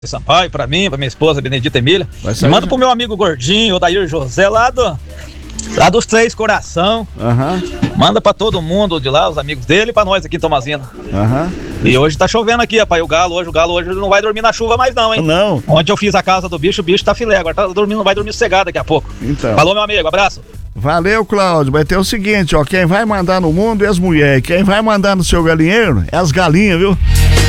Sampaio, pra mim, pra minha esposa, Benedita Emília. E manda pro meu amigo Gordinho, Odair José, lá dos Três Coração. Manda pra todo mundo de lá, os amigos dele, e pra nós aqui em Tomazina. E hoje tá chovendo aqui, rapaz. O Galo hoje não vai dormir na chuva mais não, hein? Não. Ontem eu fiz a casa do bicho, o bicho tá filé. Agora tá dormindo, vai dormir sossegado daqui a pouco. Então. Falou, meu amigo, abraço. Valeu, Cláudio. Vai ter o seguinte, ó. Quem vai mandar no mundo é as mulheres. Quem vai mandar no seu galinheiro é as galinhas, viu?